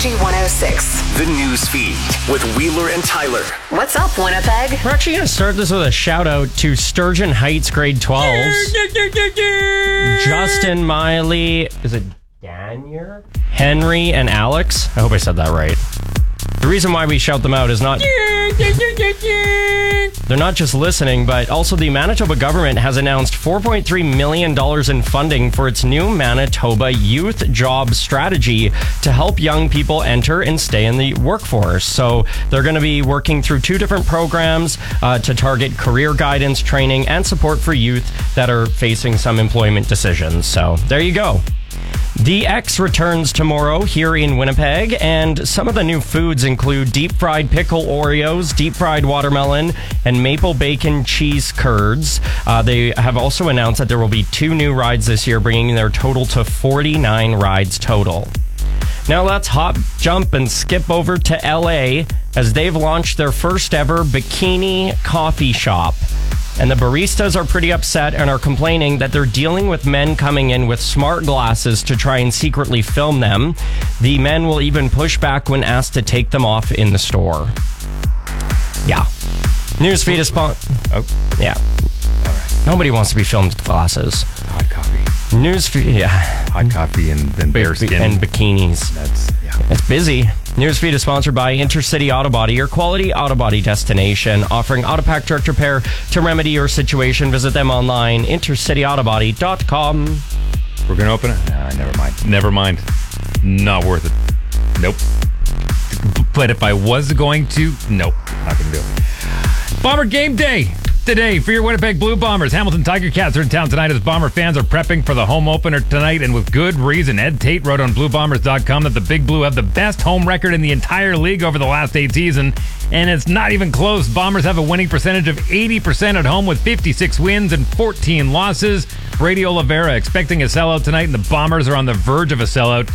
Energy 106. The news feed with Wheeler and Tyler. What's up, Winnipeg? We're actually going to start this with a shout out to Sturgeon Heights grade 12s. Justin, Miley, is it Daniel? Henry, and Alex. I hope I said that right. The reason why we shout them out is not... They're not just listening, but also the Manitoba government has announced $4.3 million in funding for its new Manitoba Youth Job Strategy to help young people enter and stay in the workforce. So they're going to be working through two different programs to target career guidance, training, and support for youth that are facing some employment decisions. So there you go. The X returns tomorrow here in Winnipeg, and some of the new foods include deep-fried pickle Oreos, deep-fried watermelon, and maple bacon cheese curds. They have also announced that there will be 2 new rides this year, bringing their total to 49 rides total. Now let's hop, jump, and skip over to LA as they've launched their first ever bikini coffee shop. And the baristas are pretty upset and are complaining that they're dealing with men coming in with smart glasses to try and secretly film them. The men will even push back when asked to take them off in the store. Yeah. Newsfeed is yeah. All right. Nobody wants to be filmed with glasses. Hot coffee. Newsfeed, yeah. Hot coffee and bare skin. And bikinis. It's busy. Newsfeed is sponsored by Intercity Auto Body, your quality auto body destination, offering Autopack Direct Repair to remedy your situation. Visit them online, intercityautobody.com. We're going to open it? Nah, never mind. Never mind. Not worth it. Nope. But if I was going to, nope. Not going to do it. Bomber game day today for your Winnipeg Blue Bombers. Hamilton Tiger Cats are in town tonight as Bomber fans are prepping for the home opener tonight, and with good reason. Ed Tate wrote on BlueBombers.com that the Big Blue have the best home record in the entire league over the last 8 seasons, and it's not even close. Bombers have a winning percentage of 80% at home with 56 wins and 14 losses. Brady Oliveira expecting a sellout tonight, and the Bombers are on the verge of a sellout.